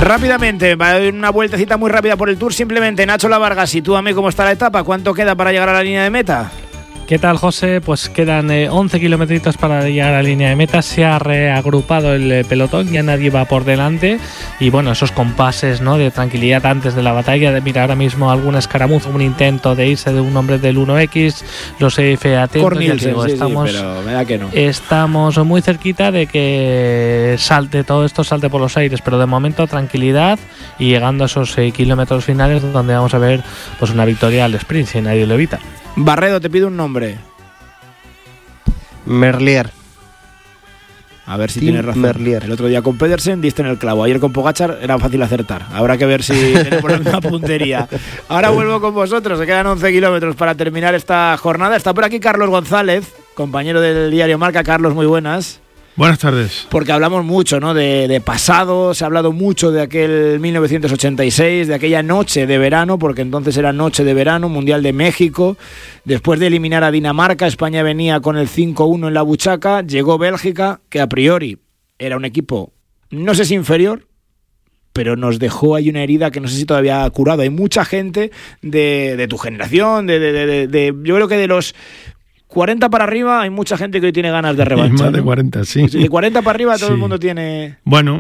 Rápidamente, va a haber una vueltecita muy rápida por el Tour. Simplemente, Nacho Lavarga, sitúame cómo está la etapa. ¿Cuánto queda para llegar a la línea de meta? ¿Qué tal, José? Pues quedan 11 kilometritos para llegar a la línea de meta. Se ha reagrupado el pelotón, ya nadie va por delante. Y bueno, esos compases, ¿no?, de tranquilidad antes de la batalla. De mirar ahora mismo alguna escaramuza, un intento de irse de un hombre del 1X. Los EF atentos. Cornielsen, estamos, sí, pero me da que no. Estamos muy cerquita de que todo esto salte por los aires. Pero de momento, tranquilidad y llegando a esos kilómetros finales donde vamos a ver pues una victoria al sprint, si nadie lo evita. Barredo, te pido un nombre. Merlier. A ver si tienes razón. Merlier. El otro día con Pedersen diste en el clavo. Ayer con Pogačar era fácil acertar. Habrá que ver si tenemos la misma puntería. Ahora vuelvo con vosotros. Se quedan 11 kilómetros para terminar esta jornada. Está por aquí Carlos González, compañero del diario Marca. Carlos, muy buenas. Buenas tardes. Porque hablamos mucho, ¿no?, de pasado, se ha hablado mucho de aquel 1986, de aquella noche de verano, porque entonces era noche de verano, Mundial de México. Después de eliminar a Dinamarca, España venía con el 5-1 en la buchaca, llegó Bélgica, que a priori era un equipo, no sé si inferior, pero nos dejó ahí una herida que no sé si todavía ha curado. Hay mucha gente de tu generación, yo creo que de los 40 para arriba hay mucha gente que hoy tiene ganas de revancha. Más de 40, sí. De 40 para arriba todo sí. El mundo tiene... Bueno,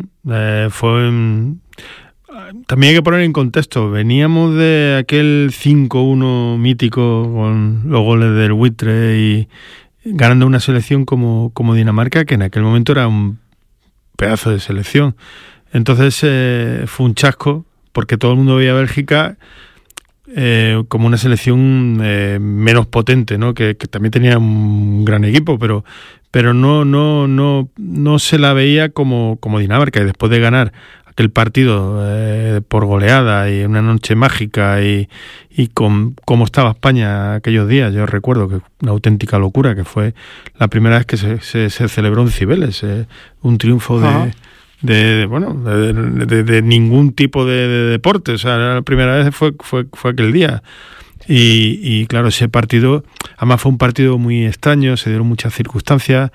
también hay que poner en contexto. Veníamos de aquel 5-1 mítico con los goles del buitre y ganando una selección como Dinamarca, que en aquel momento era un pedazo de selección. Entonces fue un chasco, porque todo el mundo veía a Bélgica como una selección menos potente, ¿no? Que también tenía un gran equipo, pero no se la veía como Dinamarca. Y después de ganar aquel partido por goleada y una noche mágica y con cómo estaba España aquellos días, yo recuerdo que una auténtica locura, que fue la primera vez que se celebró en Cibeles, un triunfo de ningún tipo de deporte. O sea, la primera vez fue aquel día. Y claro, ese partido, además fue un partido muy extraño, se dieron muchas circunstancias.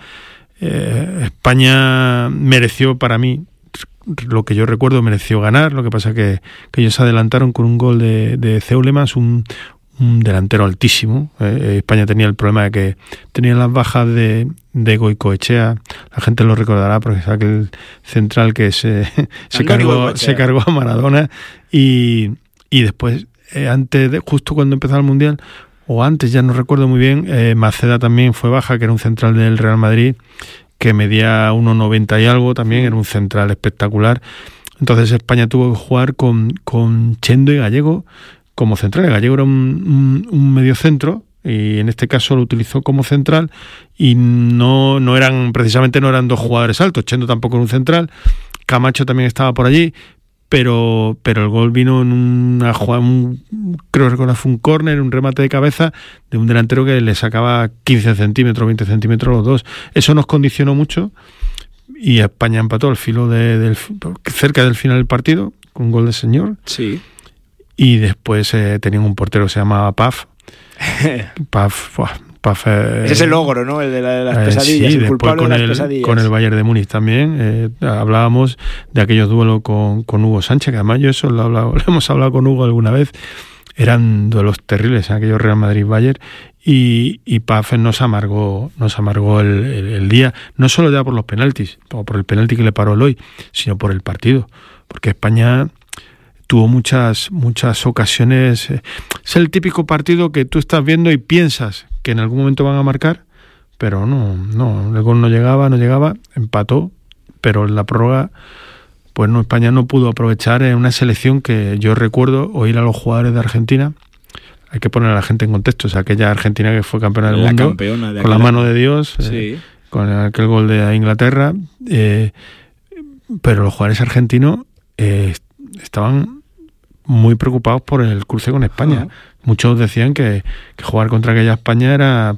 España mereció, para mí, lo que yo recuerdo, mereció ganar. Lo que pasa que ellos se adelantaron con un gol de Ceulemans, un delantero altísimo. España tenía el problema de que tenía las bajas de Goicoechea. La gente lo recordará porque es aquel central que se cargó a Maradona y después, justo cuando empezaba el Mundial, o antes, ya no recuerdo muy bien, Maceda también fue baja, que era un central del Real Madrid, que medía 1,90 y algo, también era un central espectacular. Entonces España tuvo que jugar con Chendo y Gallego como central. El Gallego era un mediocentro y en este caso lo utilizó como central y no eran dos jugadores altos. Chendo tampoco era un central, Camacho también estaba por allí, pero el gol vino en una jugada, creo que fue un córner, un remate de cabeza de un delantero que le sacaba 15 centímetros, 20 centímetros los dos. Eso nos condicionó mucho y España empató al filo cerca del final del partido con un gol de señor. Sí. Y después tenían un portero que se llamaba Paf. Paf ese es el logro, ¿no? El de las pesadillas, sí, el culpable de las pesadillas. Con el Bayern de Múnich también. Hablábamos de aquellos duelos con Hugo Sánchez, que además yo eso lo hemos hablado con Hugo alguna vez. Eran duelos terribles en aquellos Real Madrid-Bayern y Paf nos amargó el día, no solo ya por los penaltis, o por el penalti que le paró Eloy, sino por el partido. Porque España tuvo muchas ocasiones. Es el típico partido que tú estás viendo y piensas que en algún momento van a marcar, pero no, el gol no llegaba, empató, pero en la prórroga, pues no, España no pudo aprovechar en una selección que yo recuerdo oír a los jugadores de Argentina. Hay que poner a la gente en contexto, o sea, aquella Argentina que fue campeona del mundo, con la mano de Dios, sí. Con aquel gol de Inglaterra, pero los jugadores argentinos estaban muy preocupados por el cruce con España. Muchos decían que jugar contra aquella España era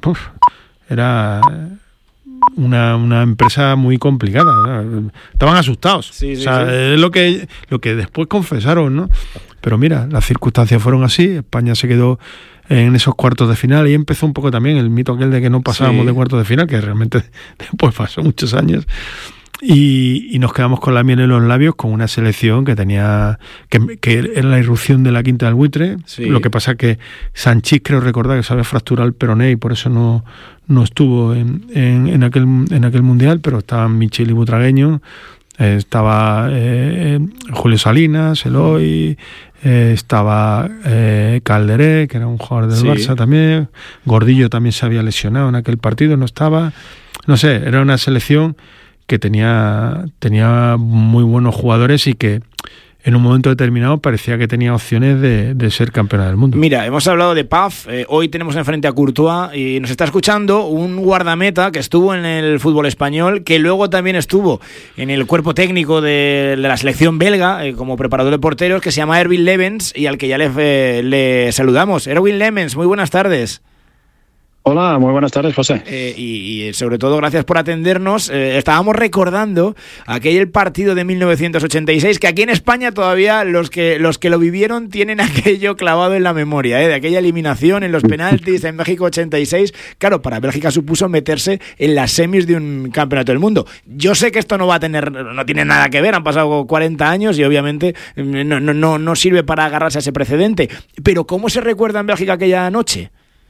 una empresa muy complicada. Estaban asustados. Sí, o sea, es lo que después confesaron, ¿no? Pero mira, las circunstancias fueron así. España se quedó en esos cuartos de final y empezó un poco también el mito aquel de que no pasábamos de cuartos de final, que realmente después pasó muchos años. y nos quedamos con la miel en los labios con una selección que tenía que era la irrupción de la Quinta del Buitre. Sí. Lo que pasa que Sanchís, creo recordar, que se había fracturado el peroné y por eso no estuvo en aquel mundial, pero estaban Michel y Butragueño, estaba Julio Salinas, Eloy, estaba Calderé, que era un jugador del Barça también. Gordillo también se había lesionado en aquel partido, no estaba. No sé, era una selección que tenía muy buenos jugadores y que en un momento determinado parecía que tenía opciones de ser campeona del mundo. Mira, hemos hablado de Paf, hoy tenemos enfrente a Courtois y nos está escuchando un guardameta que estuvo en el fútbol español, que luego también estuvo en el cuerpo técnico de la selección belga como preparador de porteros, que se llama Erwin Lemmens y al que ya le saludamos. Erwin Lemmens, muy buenas tardes. Hola, muy buenas tardes, José. Y sobre todo, gracias por atendernos. Estábamos recordando aquel partido de 1986, que aquí en España todavía los que lo vivieron tienen aquello clavado en la memoria, de aquella eliminación en los penaltis en México 86. Claro, para Bélgica supuso meterse en las semis de un campeonato del mundo. Yo sé que esto no tiene nada que ver, han pasado 40 años y obviamente no sirve para agarrarse a ese precedente. Pero ¿cómo se recuerda en Bélgica aquella noche?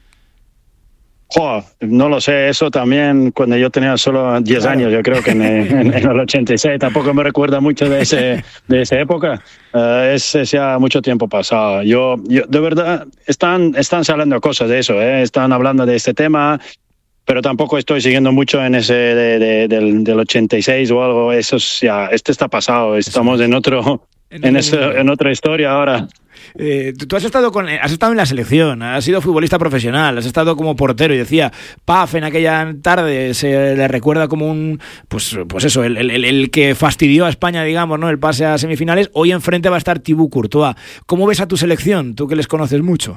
No lo sé, eso también cuando yo tenía solo 10 años, yo creo que en el 86, tampoco me recuerda mucho de esa época, es ya mucho tiempo pasado. Yo de verdad, están saliendo cosas de eso, están hablando de este tema, pero tampoco estoy siguiendo mucho en ese del 86 o algo, eso ya, está pasado, estamos en otra historia ahora. Tú has estado en la selección, has sido futbolista profesional, has estado como portero y decía, Paf en aquella tarde se le recuerda como un pues eso, el que fastidió a España, digamos, ¿no? El pase a semifinales. Hoy enfrente va a estar Thibaut Courtois. ¿Cómo ves a tu selección, tú que les conoces mucho?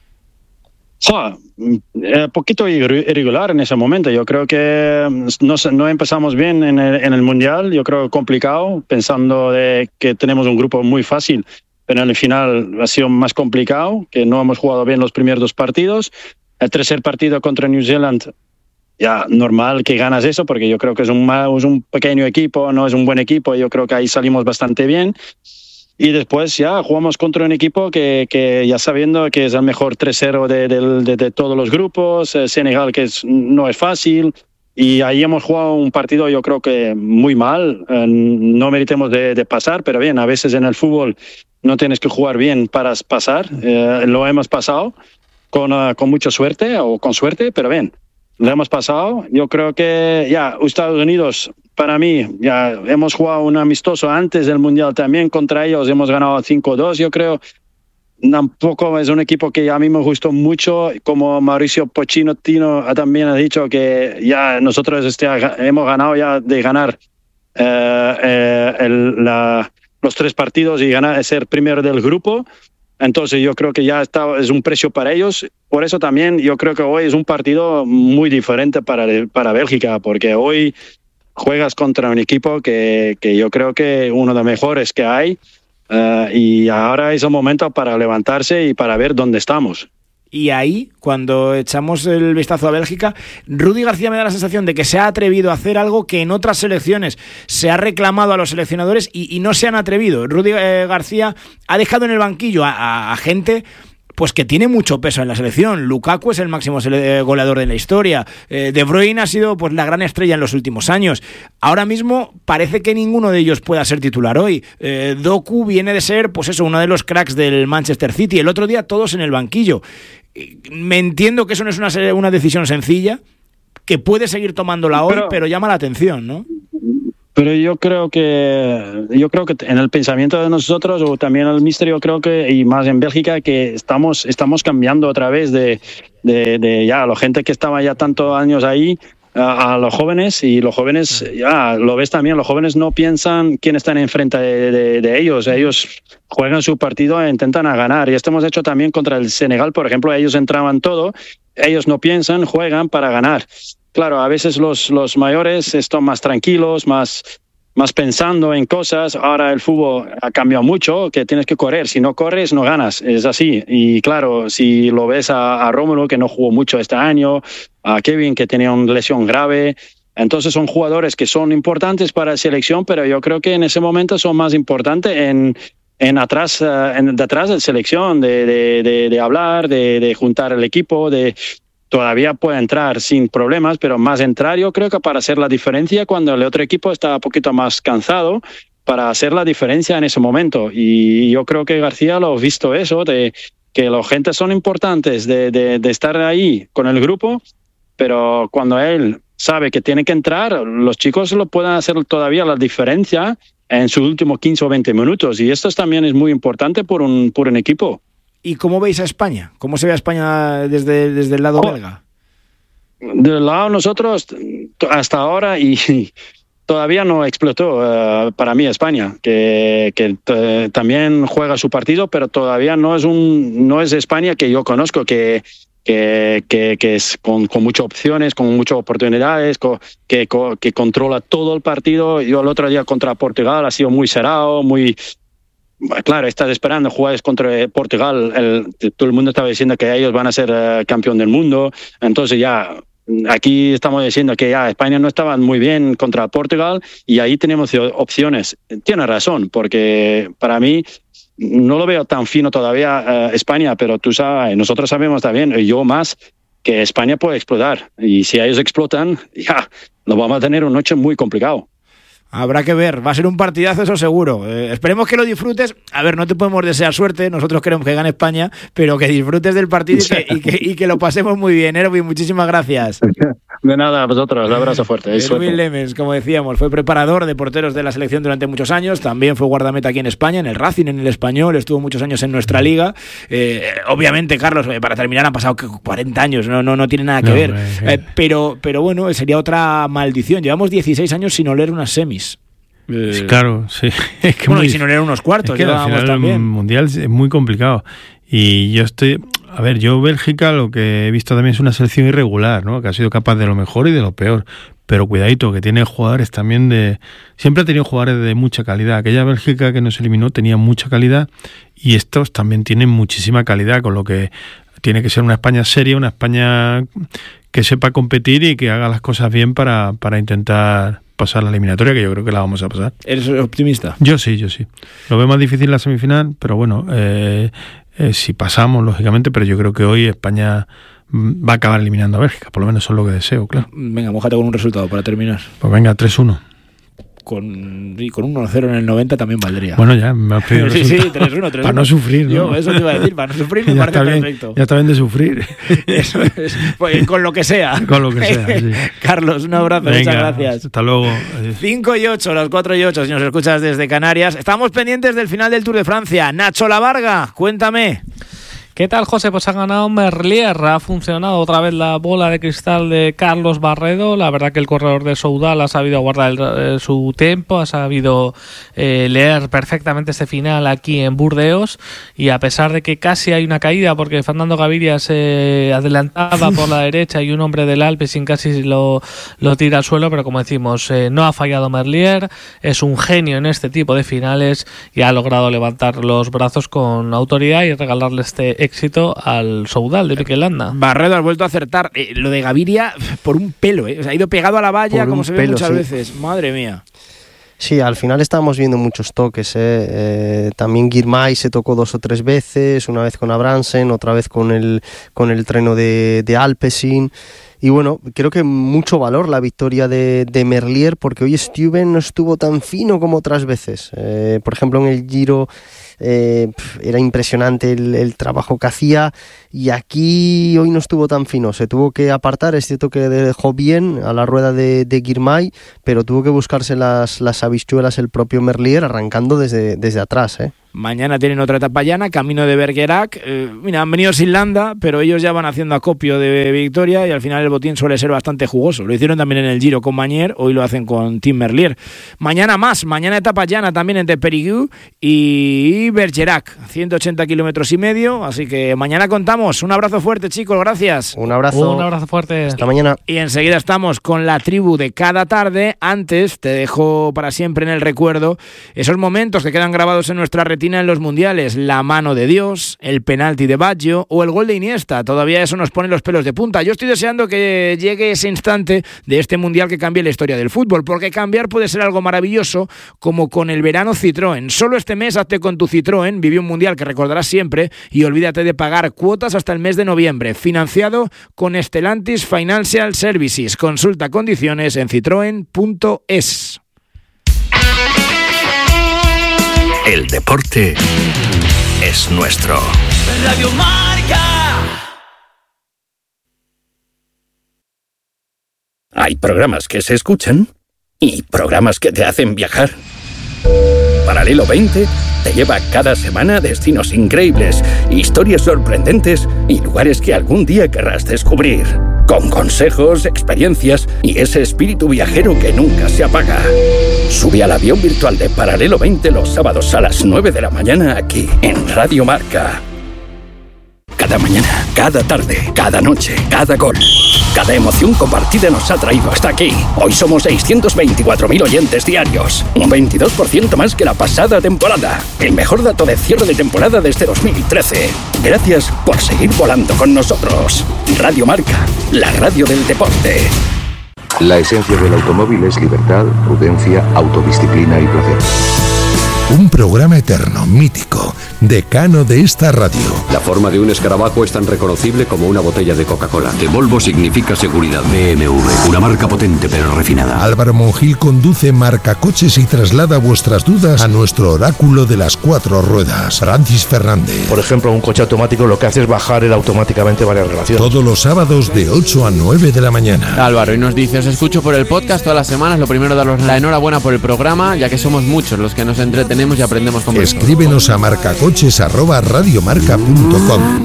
Poquito irregular en ese momento. Yo creo que no empezamos bien en el Mundial, yo creo complicado, pensando de que tenemos un grupo muy fácil, pero en el final ha sido más complicado, que no hemos jugado bien los primeros 2 partidos. El tercer partido contra New Zealand, ya normal que ganas eso, porque yo creo que es un pequeño equipo, no es un buen equipo, yo creo que ahí salimos bastante bien. Y después ya jugamos contra un equipo que ya sabiendo que es el mejor 3-0 de todos los grupos, Senegal que no es fácil, y ahí hemos jugado un partido yo creo que muy mal, no meritemos de pasar, pero bien, a veces en el fútbol no tienes que jugar bien para pasar, lo hemos pasado con mucha suerte o con suerte, pero bien, lo hemos pasado. Yo creo que ya Estados Unidos, para mí, ya hemos jugado un amistoso antes del Mundial también contra ellos, hemos ganado 5-2, yo creo. Tampoco es un equipo que a mí me gustó mucho, como Mauricio Pochettino también ha dicho que ya nosotros hemos ganado ya de ganar los 3 partidos y ser primero del grupo. Entonces yo creo que ya es un precio para ellos. Por eso también yo creo que hoy es un partido muy diferente para Bélgica, porque hoy juegas contra un equipo que yo creo que uno de los mejores que hay, y ahora es el momento para levantarse y para ver dónde estamos. Y ahí, cuando echamos el vistazo a Bélgica, Rudi García me da la sensación de que se ha atrevido a hacer algo que en otras selecciones se ha reclamado a los seleccionadores y no se han atrevido. Rudi García ha dejado en el banquillo a gente pues que tiene mucho peso en la selección. Lukaku es el máximo goleador de la historia. De Bruyne ha sido pues la gran estrella en los últimos años. Ahora mismo parece que ninguno de ellos pueda ser titular hoy. Doku viene de ser pues eso, uno de los cracks del Manchester City. El otro día todos en el banquillo. Me entiendo que eso no es una decisión sencilla, que puede seguir tomándola hoy, pero llama la atención, ¿no? Pero yo creo que en el pensamiento de nosotros, o también el míster, yo creo que, y más en Bélgica, que estamos cambiando otra vez de ya la gente que estaba ya tantos años ahí a los jóvenes, y los jóvenes, ya lo ves también, los jóvenes no piensan quién están enfrente de ellos juegan su partido e intentan ganar, y esto hemos hecho también contra el Senegal, por ejemplo. Ellos entraban todo, ellos no piensan, juegan para ganar. Claro, a veces los mayores están más tranquilos, más pensando en cosas. Ahora el fútbol ha cambiado mucho, que tienes que correr. Si no corres, no ganas. Es así. Y claro, si lo ves a Rómulo, que no jugó mucho este año, a Kevin, que tenía una lesión grave, Entonces son jugadores que son importantes para la selección, pero yo creo que en ese momento son más importantes detrás de la selección, de hablar, de juntar el equipo, todavía puede entrar sin problemas, pero más entrar yo creo que para hacer la diferencia cuando el otro equipo está un poquito más cansado, para hacer la diferencia en ese momento. Y yo creo que García lo ha visto eso, de que la gente son importantes, de estar ahí con el grupo, pero cuando él sabe que tiene que entrar, los chicos lo pueden hacer todavía la diferencia en sus últimos 15 o 20 minutos. Y esto también es muy importante por un equipo. ¿Y cómo veis a España? ¿Cómo se ve a España desde el lado belga? Del lado nosotros, hasta ahora, y todavía no explotó para mí España, que también juega su partido, pero todavía no es España que yo conozco, que es con muchas opciones, con muchas oportunidades, que controla todo el partido. Yo el otro día contra Portugal ha sido muy cerrado, muy... Claro, estás esperando jugar contra Portugal, todo el mundo estaba diciendo que ellos van a ser campeón del mundo, entonces ya aquí estamos diciendo que ya España no estaba muy bien contra Portugal y ahí tenemos opciones. Tiene razón, porque para mí no lo veo tan fino todavía España, pero tú sabes, nosotros sabemos también, yo más, que España puede explotar, y si ellos explotan, ya nos vamos a tener una noche muy complicado. Habrá que ver, va a ser un partidazo, eso seguro. Esperemos que lo disfrutes. A ver, no te podemos desear suerte, nosotros queremos que gane España, pero que disfrutes del partido y que lo pasemos muy bien. Erwin, muchísimas gracias. De nada, a vosotros, un abrazo fuerte. Erwin Lemmens, como decíamos, fue preparador de porteros de la selección durante muchos años, también fue guardameta aquí en España, en el Racing, en el Español, estuvo muchos años en nuestra liga. Obviamente, Carlos, para terminar han pasado 40 años, no tiene nada que ver. Pero bueno, sería otra maldición. Llevamos 16 años sin oler unas semis. Sí, claro, sí. Es que bueno, y sin oler unos cuartos, es que al final también. El mundial es muy complicado. Y yo Bélgica lo que he visto también es una selección irregular, ¿no? Que ha sido capaz de lo mejor y de lo peor. Pero cuidadito, que tiene jugadores también siempre ha tenido jugadores de mucha calidad. Aquella Bélgica que nos eliminó tenía mucha calidad y estos también tienen muchísima calidad, con lo que tiene que ser una España seria, una España que sepa competir y que haga las cosas bien para intentar pasar la eliminatoria, que yo creo que la vamos a pasar. ¿Eres optimista? Yo sí. Lo veo más difícil la semifinal, pero bueno, si pasamos, lógicamente, pero yo creo que hoy España va a acabar eliminando a Bélgica, por lo menos eso es lo que deseo, claro. Venga, mójate con un resultado para terminar. Pues venga, 3-1. Con un 1-0 en el 90 también valdría. Bueno, ya me has pedido el resultado. Sí, 3-1. Para no sufrir, ¿no? Yo eso te iba a decir, para no sufrir me parece perfecto. Ya está bien de sufrir. Eso es, pues, con lo que sea. Con lo que sea, sí. Carlos, un abrazo, venga, muchas gracias. Hasta luego. 5:08, las 4:08, si nos escuchas desde Canarias. Estamos pendientes del final del Tour de Francia. Nacho Lavarga, cuéntame. ¿Qué tal, José? Pues ha ganado Merlier, ha funcionado otra vez la bola de cristal de Carlos Barredo. La verdad que el corredor de Soudal ha sabido guardar su tiempo, ha sabido leer perfectamente este final aquí en Burdeos, y a pesar de que casi hay una caída porque Fernando Gaviria se adelantaba por la derecha y un hombre del Alpecin casi lo tira al suelo, pero como decimos, no ha fallado Merlier, es un genio en este tipo de finales y ha logrado levantar los brazos con autoridad y regalarle este éxito al Soudal de Mikel Landa. Barredo ha vuelto a acertar. Lo de Gaviria por un pelo, o sea, ha ido pegado a la valla como se ve muchas veces. Madre mía. Sí, al final estábamos viendo muchos toques. También Girmay se tocó 2 o 3 veces, una vez con Abramsen, otra vez con el treno de Alpecin. Y bueno, creo que mucho valor la victoria de Merlier, porque hoy Stuyven no estuvo tan fino como otras veces. Por ejemplo, en el Giro era impresionante el trabajo que hacía, y aquí hoy no estuvo tan fino, se tuvo que apartar. Es cierto que dejó bien a la rueda de Girmay, pero tuvo que buscarse las habichuelas el propio Merlier, arrancando desde atrás. Mañana tienen otra etapa llana, camino de Bergerac. Mira, han venido sin Landa, pero ellos ya van haciendo acopio de victoria y al final el botín suele ser bastante jugoso. Lo hicieron también en el Giro con Magnier, hoy lo hacen con Tim Merlier. Mañana etapa llana también entre Périgueux y Bergerac, 180 kilómetros y medio, así que mañana contamos. Un abrazo fuerte, chicos, gracias. Un abrazo fuerte. Hasta mañana. Y enseguida estamos con la tribu de cada tarde. Antes te dejo para siempre en el recuerdo esos momentos que quedan grabados en nuestra red retina en los mundiales? ¿La mano de Dios, el penalti de Baggio o el gol de Iniesta? Todavía eso nos pone los pelos de punta. Yo estoy deseando que llegue ese instante de este mundial que cambie la historia del fútbol, porque cambiar puede ser algo maravilloso, como con el verano Citroën. Solo este mes hazte con tu Citroën, vive un mundial que recordarás siempre y olvídate de pagar cuotas hasta el mes de noviembre. Financiado con Stellantis Financial Services. Consulta condiciones en citroen.es. El deporte es nuestro. Radio Marca. Hay programas que se escuchan y programas que te hacen viajar. Paralelo 20 te lleva cada semana a destinos increíbles, historias sorprendentes y lugares que algún día querrás descubrir. Con consejos, experiencias y ese espíritu viajero que nunca se apaga. Sube al avión virtual de Paralelo 20 los sábados a las 9 de la mañana aquí en Radio Marca. Cada mañana, cada tarde, cada noche, cada gol, cada emoción compartida nos ha traído hasta aquí. Hoy somos 624.000 oyentes diarios, un 22% más que la pasada temporada. El mejor dato de cierre de temporada desde 2013. Gracias por seguir volando con nosotros. Radio Marca, la radio del deporte. La esencia del automóvil es libertad, prudencia, autodisciplina y placer. Un programa eterno, mítico, decano de esta radio. La forma de un escarabajo es tan reconocible como una botella de Coca-Cola. De Volvo significa seguridad. BMW, una marca potente pero refinada. Álvaro Monjil conduce Marcacoches y traslada vuestras dudas a nuestro oráculo de las 4 ruedas, Francis Fernández. Por ejemplo, un coche automático lo que hace es bajar él automáticamente varias relaciones. Todos los sábados de 8 a 9 de la mañana. Álvaro, y nos dice, os escucho por el podcast todas las semanas. Lo primero, daros la enhorabuena por el programa, ya que somos muchos los que nos entretenemos y aprendemos con vosotros. Escríbenos a marcacoches@radiomarca.com.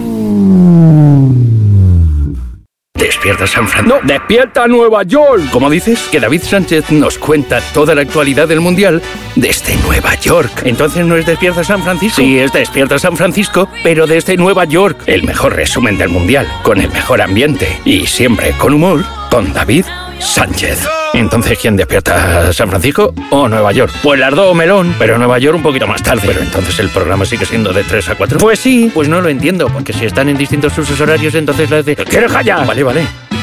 Despierta San Francisco. ¡No! ¡Despierta Nueva York! ¿Cómo dices? Que David Sánchez nos cuenta toda la actualidad del Mundial desde Nueva York. ¿Entonces no es Despierta San Francisco? Sí, es Despierta San Francisco, pero desde Nueva York. El mejor resumen del Mundial, con el mejor ambiente y siempre con humor, con David Sánchez. Entonces, ¿quién despierta? ¿San Francisco o Nueva York? Pues las dos, melón, pero Nueva York un poquito más tarde. Pero entonces el programa sigue siendo de 3 a 4. Pues sí, pues no lo entiendo, porque si están en distintos usos horarios, entonces la de... ¿Quieres callar? Vale.